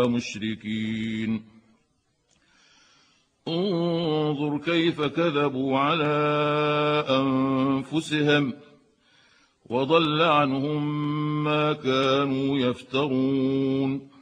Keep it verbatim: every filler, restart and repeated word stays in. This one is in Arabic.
مشركين انظر كيف كذبوا على أنفسهم وضل عنهم ما كانوا يفترون